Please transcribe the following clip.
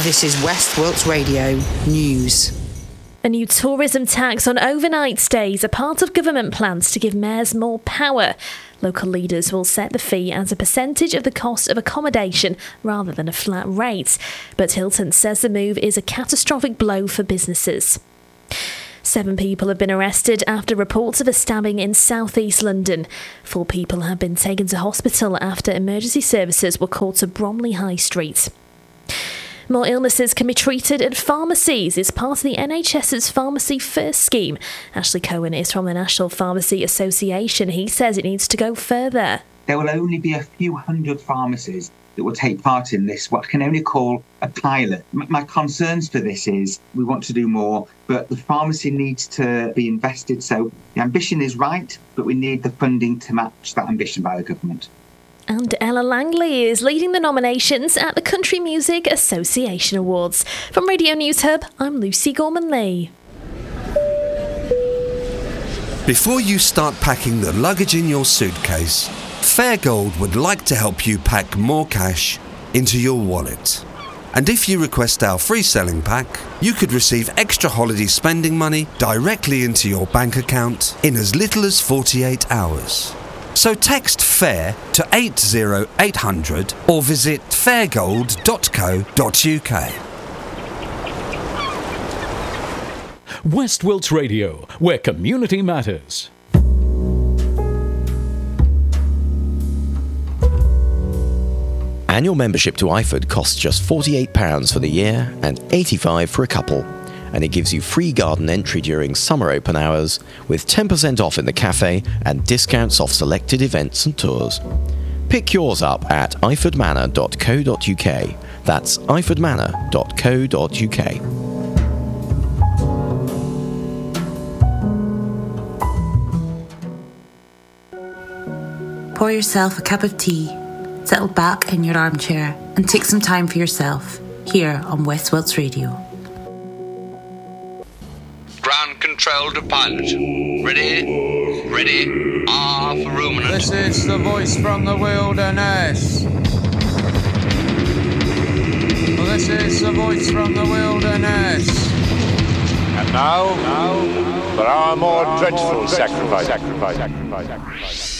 This is West Wilts Radio News. A new tourism tax on overnight stays are part of government plans to give mayors more power. Local leaders will set the fee as a percentage of the cost of accommodation rather than a flat rate. But Hilton says the move is a catastrophic blow for businesses. 7 people have been arrested after reports of a stabbing in south-east London. 4 people have been taken to hospital after emergency services were called to Bromley High Street. More illnesses can be treated at pharmacies. It's part of the NHS's Pharmacy First scheme. Ashley Cohen is from the National Pharmacy Association. He says it needs to go further. There will only be a few hundred pharmacies that will take part in this, what I can only call a pilot. My concerns for this is we want to do more, but the pharmacy needs to be invested. So the ambition is right, but we need the funding to match that ambition by the government. And Ella Langley is leading the nominations at the Country Music Association Awards. From Radio News Hub, I'm Lucy Gorman-Lee. Before you start packing the luggage in your suitcase, Fairgold would like to help you pack more cash into your wallet. And if you request our free selling pack, you could receive extra holiday spending money directly into your bank account in as little as 48 hours. So text FAIR to 80800 or visit fairgold.co.uk. West Wilts Radio, where community matters. Annual membership to IFOD costs just £48 for the year and £85 for a couple. And it gives you free garden entry during summer open hours with 10% off in the cafe and discounts off selected events and tours. Pick yours up at ifordmanor.co.uk. That's ifordmanor.co.uk. Pour yourself a cup of tea, settle back in your armchair and take some time for yourself here on West Wilts Radio. Ground control to pilot. Ready, R for ruminant. This is the voice from the wilderness. Well, this is the voice from the wilderness. And now for our more dreadful sacrifice.